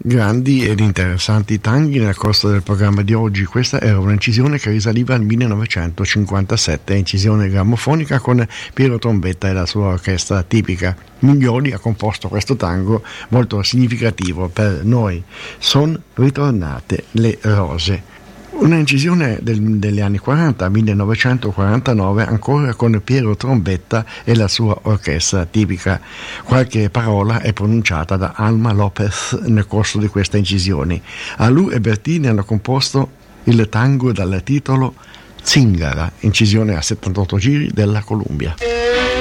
Grandi ed interessanti tanghi nel corso del programma di oggi. Questa era un'incisione che risaliva al 1957, incisione grammofonica con Piero Trombetta e la sua orchestra tipica. Miglioli ha composto questo tango molto significativo per noi. Son ritornate le rose. Una incisione degli anni 40, 1949, ancora con Piero Trombetta e la sua orchestra tipica. Qualche parola è pronunciata da Alma Lopez nel corso di questa incisione. Alù e Bertini hanno composto il tango dal titolo Zingara, incisione a 78 giri della Columbia.